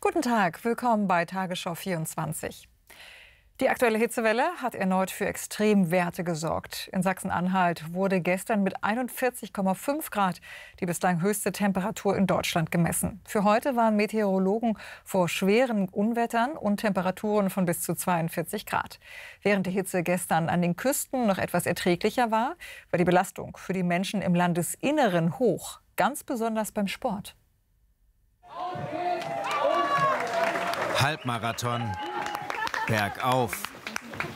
Guten Tag, willkommen bei Tagesschau 24. Die aktuelle Hitzewelle hat erneut für Extremwerte gesorgt. In Sachsen-Anhalt wurde gestern mit 41,5 Grad die bislang höchste Temperatur in Deutschland gemessen. Für heute waren Meteorologen vor schweren Unwettern und Temperaturen von bis zu 42 Grad. Während die Hitze gestern an den Küsten noch etwas erträglicher war die Belastung für die Menschen im Landesinneren hoch, ganz besonders beim Sport. Halbmarathon, bergauf,